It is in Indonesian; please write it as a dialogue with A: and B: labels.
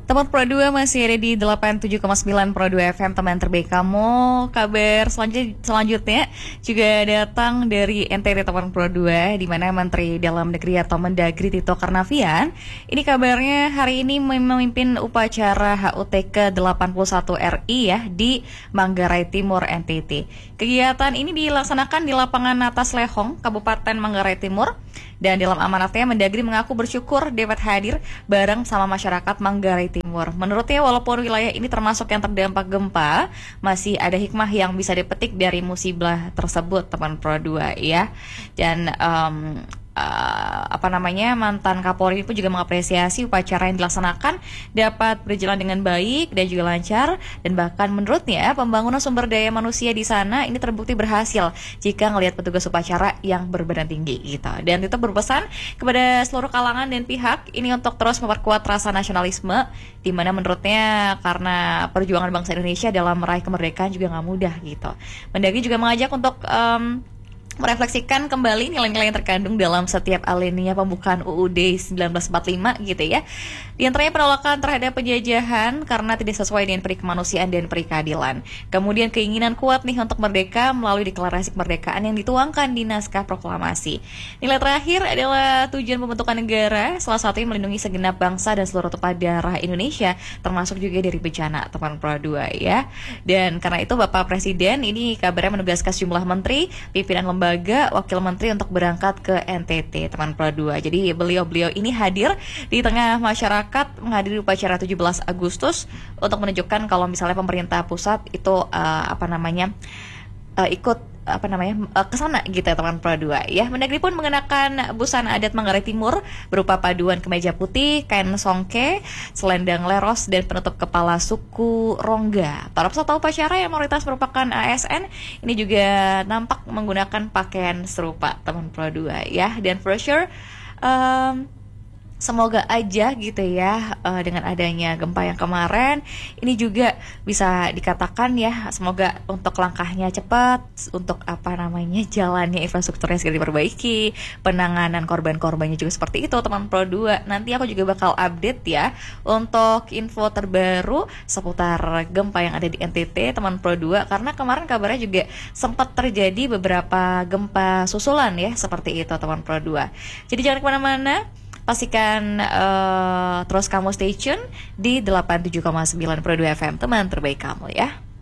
A: Teman Pro 2 masih ada di 87,9 Pro 2 FM, teman terbaik kamu. Kabar selanjutnya juga datang dari NTT teman Pro 2, di mana Menteri Dalam Negeri atau Mendagri Tito Karnavian ini kabarnya hari ini memimpin upacara HUT ke-81 RI ya di Manggarai Timur NTT. Kegiatan ini dilaksanakan di lapangan Atas Lehong, Kabupaten Manggarai Timur. Dan dalam amanatnya Mendagri mengaku bersyukur dapat hadir bareng sama masyarakat Manggarai Timur. Menurutnya walaupun wilayah ini termasuk yang terdampak gempa, masih ada hikmah yang bisa dipetik dari musibah tersebut, teman Pro 2 ya. Dan mantan Kapolri pun juga mengapresiasi upacara yang dilaksanakan dapat berjalan dengan baik dan juga lancar, dan bahkan menurutnya pembangunan sumber daya manusia di sana ini terbukti berhasil jika melihat petugas upacara yang berbadan tinggi gitu. Dan itu berpesan kepada seluruh kalangan dan pihak ini untuk terus memperkuat rasa nasionalisme, di mana menurutnya karena perjuangan bangsa Indonesia dalam meraih kemerdekaan juga nggak mudah gitu. Mendagri juga mengajak untuk merefleksikan kembali nilai-nilai yang terkandung dalam setiap alinea pembukaan UUD 1945 gitu ya. Di antaranya penolakan terhadap penjajahan karena tidak sesuai dengan peri kemanusiaan dan peri keadilan. Kemudian keinginan kuat nih untuk merdeka melalui deklarasi kemerdekaan yang dituangkan di naskah proklamasi. Nilai terakhir adalah tujuan pembentukan negara, salah satunya melindungi segenap bangsa dan seluruh tumpah darah Indonesia, termasuk juga dari bencana, teman Pro 2 ya. Dan karena itu Bapak Presiden ini kabarnya menugaskan sejumlah menteri, pimpinan lembaga, wakil menteri untuk berangkat ke NTT, teman Pro 2. Jadi beliau-beliau ini hadir di tengah masyarakat menghadiri upacara 17 Agustus untuk menunjukkan kalau misalnya pemerintah pusat itu ikut ke sana gitu ya, teman Pro 2 ya. Mendagri pun mengenakan busana adat Manggarai Timur berupa paduan kemeja putih, kain songke, selendang leros dan penutup kepala suku Rongga. Para peserta upacara yang mayoritas merupakan ASN ini juga nampak menggunakan pakaian serupa, teman Pro 2 ya. Dan for sure semoga aja gitu ya, dengan adanya gempa yang kemarin ini juga bisa dikatakan ya, semoga untuk langkahnya cepat, untuk jalannya infrastrukturnya segera diperbaiki, penanganan korban-korbannya juga seperti itu, teman Pro 2. Nanti aku juga bakal update ya untuk info terbaru seputar gempa yang ada di NTT, teman Pro 2, karena kemarin kabarnya juga sempat terjadi beberapa gempa susulan ya, seperti itu, teman Pro 2. Jadi jangan kemana-mana, pastikan terus kamu stay tune di 87,9 Pro 2 FM, teman terbaik kamu ya.